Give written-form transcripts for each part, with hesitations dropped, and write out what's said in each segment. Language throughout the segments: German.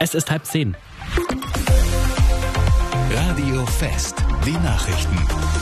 Es ist 9:30. Radio Fest, die Nachrichten.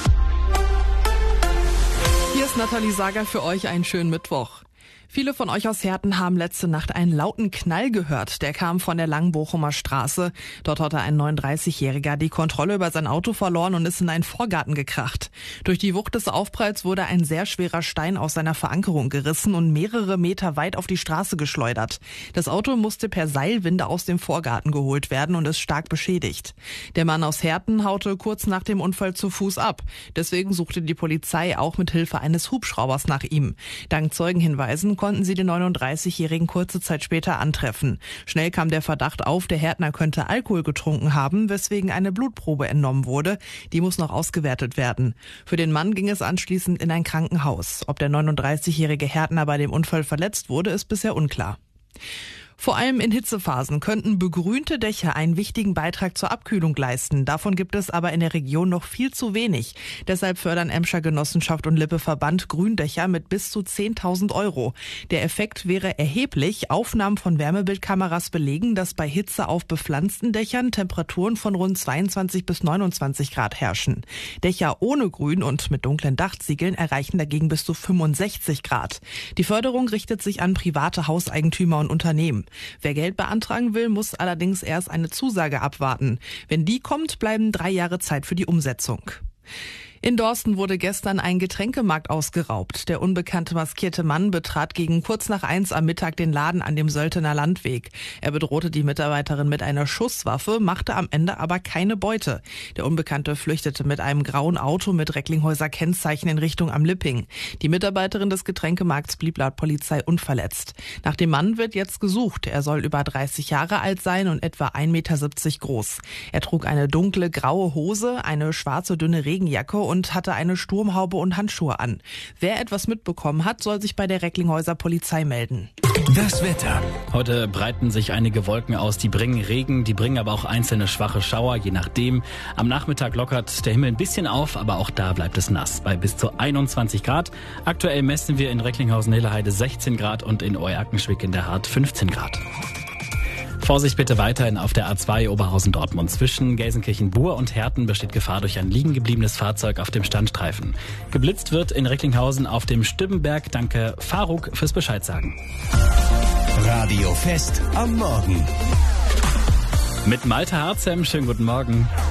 Hier ist Nathalie Sager für euch, einen schönen Mittwoch. Viele von euch aus Herten haben letzte Nacht einen lauten Knall gehört. Der kam von der Langbochumer Straße. Dort hatte ein 39-Jähriger die Kontrolle über sein Auto verloren und ist in einen Vorgarten gekracht. Durch die Wucht des Aufpralls wurde ein sehr schwerer Stein aus seiner Verankerung gerissen und mehrere Meter weit auf die Straße geschleudert. Das Auto musste per Seilwinde aus dem Vorgarten geholt werden und ist stark beschädigt. Der Mann aus Herten haute kurz nach dem Unfall zu Fuß ab. Deswegen suchte die Polizei auch mit Hilfe eines Hubschraubers nach ihm. Dank Zeugenhinweisen konnten sie den 39-Jährigen kurze Zeit später antreffen. Schnell kam der Verdacht auf, der Härtner könnte Alkohol getrunken haben, weswegen eine Blutprobe entnommen wurde. Die muss noch ausgewertet werden. Für den Mann ging es anschließend in ein Krankenhaus. Ob der 39-jährige Härtner bei dem Unfall verletzt wurde, ist bisher unklar. Vor allem in Hitzephasen könnten begrünte Dächer einen wichtigen Beitrag zur Abkühlung leisten. Davon gibt es aber in der Region noch viel zu wenig. Deshalb fördern Emscher Genossenschaft und Lippe-Verband Gründächer mit bis zu 10.000 €. Der Effekt wäre erheblich. Aufnahmen von Wärmebildkameras belegen, dass bei Hitze auf bepflanzten Dächern Temperaturen von rund 22 bis 29 Grad herrschen. Dächer ohne Grün und mit dunklen Dachziegeln erreichen dagegen bis zu 65 Grad. Die Förderung richtet sich an private Hauseigentümer und Unternehmen. Wer Geld beantragen will, muss allerdings erst eine Zusage abwarten. Wenn die kommt, bleiben 3 Jahre Zeit für die Umsetzung. In Dorsten wurde gestern ein Getränkemarkt ausgeraubt. Der unbekannte maskierte Mann betrat gegen kurz nach 1 am Mittag den Laden an dem Söltener Landweg. Er bedrohte die Mitarbeiterin mit einer Schusswaffe, machte am Ende aber keine Beute. Der Unbekannte flüchtete mit einem grauen Auto mit Recklinghäuser Kennzeichen in Richtung am Lipping. Die Mitarbeiterin des Getränkemarkts blieb laut Polizei unverletzt. Nach dem Mann wird jetzt gesucht. Er soll über 30 Jahre alt sein und etwa 1,70 Meter groß. Er trug eine dunkle graue Hose, eine schwarze dünne Regenjacke und hatte eine Sturmhaube und Handschuhe an. Wer etwas mitbekommen hat, soll sich bei der Recklinghäuser Polizei melden. Das Wetter. Heute breiten sich einige Wolken aus, die bringen Regen, die bringen aber auch einzelne schwache Schauer, je nachdem. Am Nachmittag lockert der Himmel ein bisschen auf, aber auch da bleibt es nass, bei bis zu 21 Grad. Aktuell messen wir in Recklinghausen-Hilleheide 16 Grad und in Euerkenschwick in der Hart 15 Grad. Vorsicht bitte weiterhin auf der A2 Oberhausen-Dortmund. Zwischen Gelsenkirchen-Bur und Herten besteht Gefahr durch ein liegen gebliebenes Fahrzeug auf dem Standstreifen. Geblitzt wird in Recklinghausen auf dem Stübbenberg. Danke Faruk fürs Bescheid sagen. Radio Fest am Morgen. Mit Malte Harzem, schönen guten Morgen.